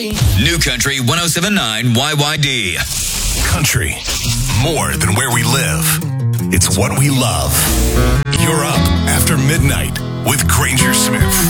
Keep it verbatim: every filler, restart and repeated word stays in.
New Country one oh seven point nine Y Y D. Country, more than where we live. It's what we love. You're up after midnight with Granger Smith.